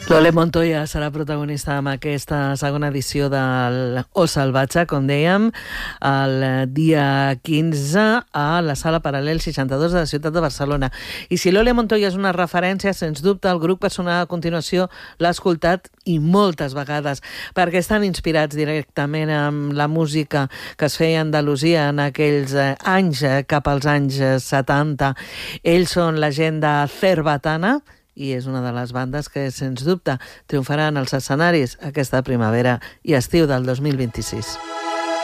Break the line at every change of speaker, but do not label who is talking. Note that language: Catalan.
Lole Montoya serà protagonista amb aquesta segona edició del O Salvatge, com dèiem, el dia 15 a la Sala Paral·lel 62 de la ciutat de Barcelona. I si Lole Montoya és una referència, sens dubte el grup que sonarà a continuació l'ha escoltat i moltes vegades, perquè estan inspirats directament amb la música que es feia a Andalusia en aquells anys, cap als anys 70. Ells són la gent de Cerbatana, i és una de les bandes que, sens dubte, triomfaran als escenaris aquesta primavera i estiu del 2026.